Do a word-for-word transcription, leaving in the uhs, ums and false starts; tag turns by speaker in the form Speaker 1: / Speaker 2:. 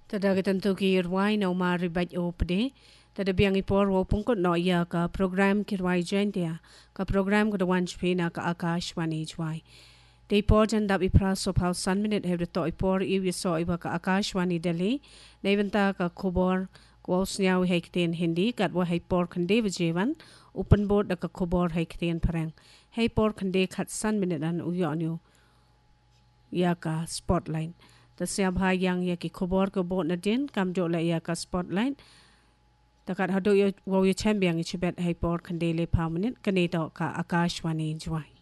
Speaker 1: Tada tentu ki irwai na umari baj opde. Tada biang ipor wo pungkot no iya ka program kirwai jentia ka program ko dawan chpina ka Akashwani jwai. De ipor jan dap ipra so pau san minute heb de to ipor iwi so iwa ka Akashwani Delhi. Na eventa ka kubor ko snyaw hekten Hindi kat wa ipor kande vijewan open board da ka kubor hekten parang. Hey por kande khat san minute an uyo anyo ya ka spotlight. Tasya bha yang ya ki khobor ko bot na din kam jo la ya ka spotlight takat hado yo wo yo champion chibet hay por kandele permanent kane to ka Akashwani jwai.